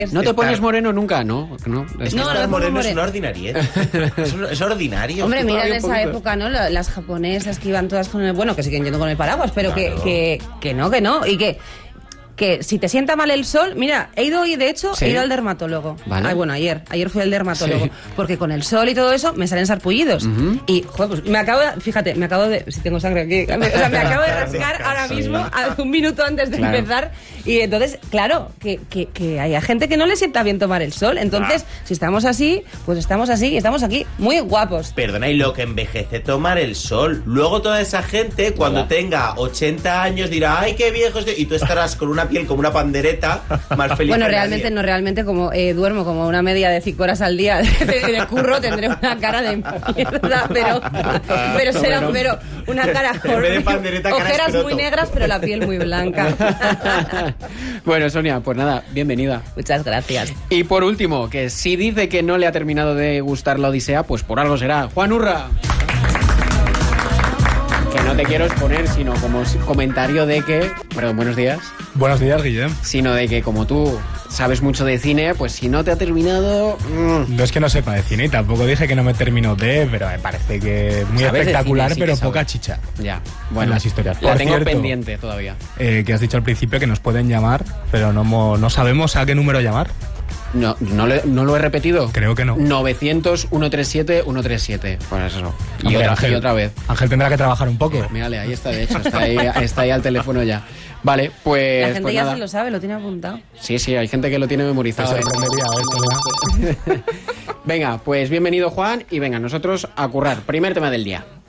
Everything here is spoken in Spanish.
No te pones moreno nunca, ¿no? No, estar moreno es una ordinariedad. Es ordinario. Hombre, mira en esa época, ¿no? Las japonesas que iban todas con el... Bueno, que siguen yendo con el paraguas, pero claro. que no. Y que si te sienta mal el sol... Mira, he ido hoy, de hecho, he ido al dermatólogo. Vale. Ay, bueno, ayer fui al dermatólogo. Sí. Porque con el sol y todo eso me salen sarpullidos. Y, joder, pues me acabo de... Si tengo sangre aquí... O sea, me acabo de rascar ahora mismo, un minuto antes de empezar. Y entonces, claro, que haya gente que no le sienta bien tomar el sol. Entonces, si estamos así, pues estamos así y estamos aquí muy guapos. Perdona, y lo que envejece tomar el sol. Luego toda esa gente, cuando tenga 80 años, dirá, ¡ay, qué viejo estoy! Y tú estarás con una piel como una pandereta, más feliz. Bueno, realmente como duermo como una media de 5 horas al día de curro, tendré una cara de mierda, pero será una cara ojeras muy negras, pero la piel muy blanca. Bueno, Sonia, pues nada, bienvenida. Muchas gracias. Y por último, que si dice que no le ha terminado de gustar la Odisea, pues por algo será. Juan Urra. Que no te quiero exponer, sino como comentario de que... Perdón, buenos días. Buenos días, Guillem. Sino de que como tú sabes mucho de cine, pues si no te ha terminado... No es que no sepa de cine y tampoco dije que no me termino pero me parece que muy espectacular, cine, sí, pero poca chicha. Ya, bueno, las historias. La tengo pendiente todavía. Que has dicho al principio que nos pueden llamar, pero no sabemos a qué número llamar. No lo he repetido. Creo que no. 900-137-137. Pues eso. Hombre, y otra vez. Ángel tendrá que trabajar un poco. Mírale, ahí está, de hecho. Está ahí al teléfono ya. Vale, pues... La gente pues ya nada. se lo sabe, lo tiene apuntado. Sí, hay gente que lo tiene memorizado. Te sorprendería, Venga, pues bienvenido, Juan. Y venga, nosotros a currar. Primer tema del día.